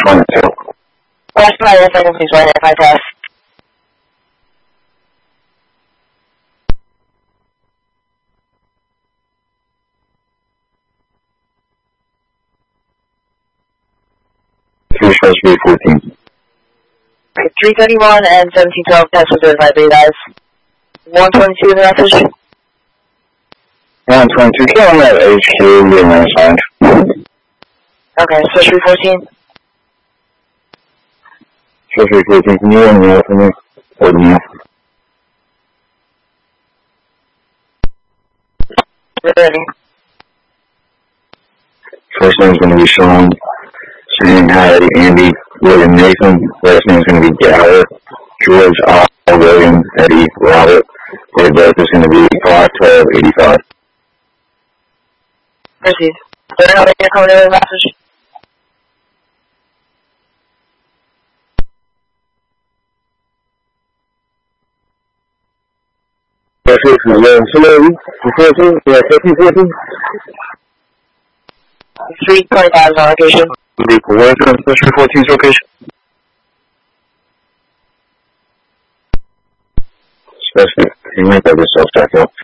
1 and 2. Last time I think please run if I test. Three supposed to be 14. 331 and 1712 test was verified by you guys. 122 in the message. 122, kill him at HQ, you're not assigned. Okay, so 314. So 314, can you run me out for me? Or me? Ready. First name's going to be Sean. Second, Hattie, Andy, William, Nathan. Last name's going to be Gower. George, Al, William, Eddie, Robert. Date of birth is going to be 5/12/85. Proceed. Do you know when you're coming in with a message? Hello, 14, yeah, 14. 325 location. Where's the 14's location? Especially, you might have yourself back up.